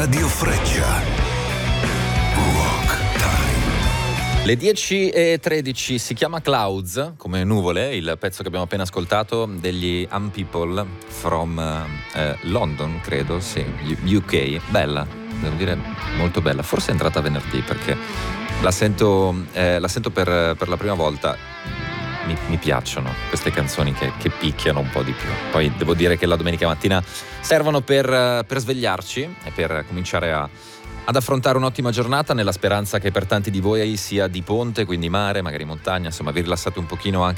Radio Freccia. Rock Time. Le 10:13, si chiama Clouds, come nuvole, il pezzo che abbiamo appena ascoltato degli Unpeople from London, credo, sì, UK. Bella, devo dire molto bella. Forse è entrata venerdì perché la sento per la prima volta. Mi piacciono queste canzoni che picchiano un po' di più. Poi devo dire che la domenica mattina servono per svegliarci e per cominciare ad affrontare un'ottima giornata, nella speranza che per tanti di voi sia di ponte, quindi mare, magari montagna, insomma vi rilassate un pochino anche